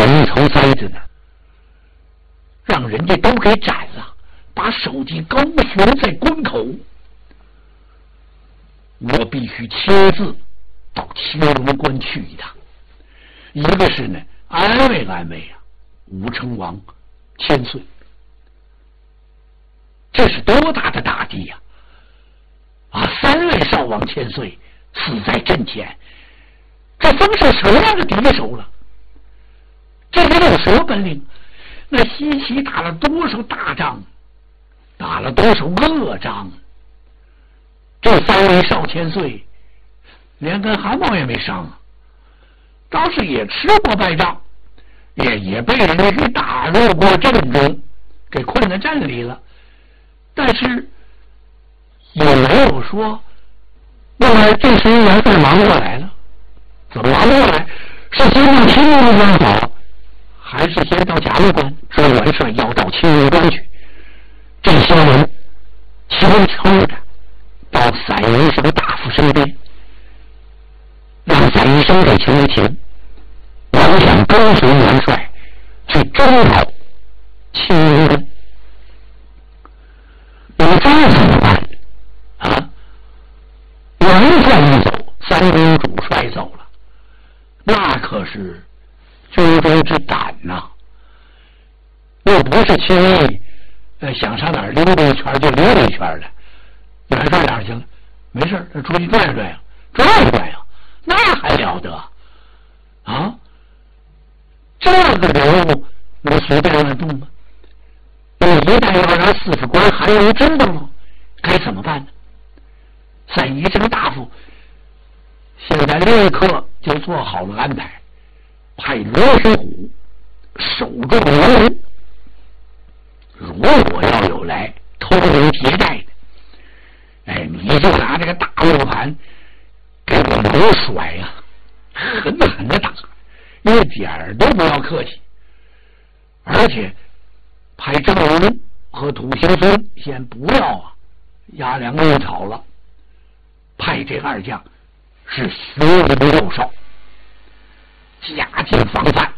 人头塞子呢，让人家都给斩了，把首级高悬在关口。我必须亲自到乾隆关去一趟，一个是呢安慰安慰啊武成王千岁，这是多大的大地呀！3位少王千岁死在阵前，这封是什么样的敌手了？这人有什么本领？那西岐打了多少大仗，打了多少恶仗？这3位少千岁连根汗毛也没伤啊，倒是也吃过败仗，也被人家给打入过阵中，给困在阵里了。但是也没有说我这时元帅忙过来了。怎么忙过来？是先到青龙关跑，还是先到夹路关说元帅要到青龙关去？这些人悄悄的到散宜生大夫身边，让散宜生给求情，我想跟随元帅去征讨青龙关。那么这怎么办啊？元帅一走，3公主率走了，那可是军中之胆呐！又不是轻易想上哪儿溜达一圈就溜达一圈的。元帅哪儿去了？没事，出去转悠转悠，转悠转悠，那还了得啊！这个人物能随便乱动吗？你一旦要让40官韩荣知道了，该怎么办呢？散宜生大夫现在立刻就做好了安排，派罗水虎守住龙门，如果要有来偷人劫寨的，你就拿这个大罗盘给我猛甩呀，狠狠的打，一点都不要客气。而且派郑荣和土行孙先不要押粮入朝了，派这2将是徐灵右少，加紧防范，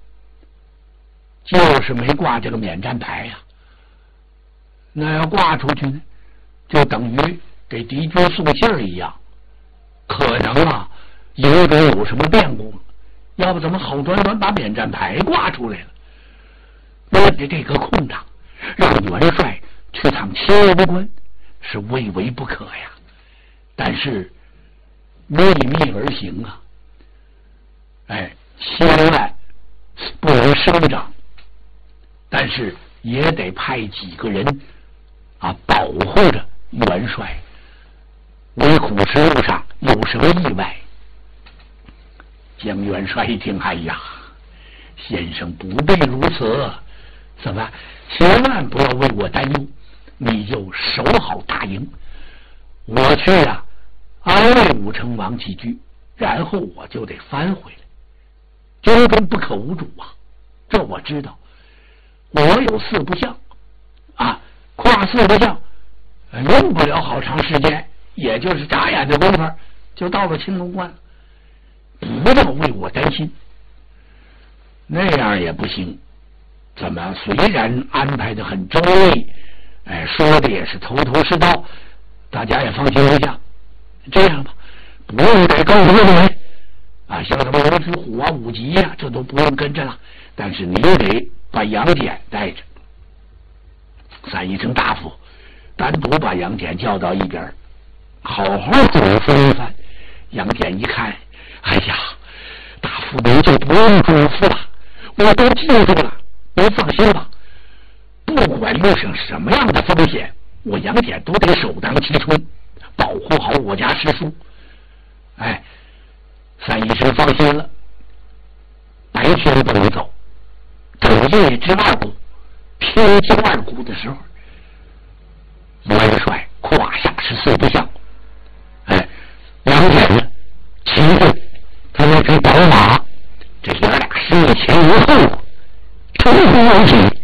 就是没挂这个免战牌呀。那要挂出去呢，就等于给敌军送信儿一样，可能营中有什么变故，要不怎么好端端把免战牌挂出来了？为了这个空档，让元帅去趟青龙关是未为不可呀。但是秘密而行啊，千万不能声张，但是也得派几个人保护着元帅，唯恐是路上有什么意外。江元帅一听，哎呀，先生不必如此，怎么千万不要为我担忧，你就守好大营，我去安慰武成王几句，然后我就得翻回来。军中不可无主啊，这我知道。我有4部将跨4部将用不了好长时间，也就是眨眼的功夫就到了青龙关，不要为我担心。那样也不行，怎么虽然安排的很周密，说的也是头头是道，大家也放心一下。这样吧，不用再告诉各位像什么罗之虎武吉这都不用跟着了，但是你得把杨戬带着。散宜生大夫单独把杨戬叫到一边，好好嘱咐一番。杨戬一看，哎呀，大夫您就不用嘱咐了，我都记住了，您放心吧，不管遇上什么样的风险，我杨戬都得首当其冲，保护好我家师叔。散宜生放心了。白天不能走，等夜之2鼓，天将2鼓的时候，元帅胯下14部将，杨戬呢骑着他那匹宝马，这爷俩是一前一后，冲锋而起。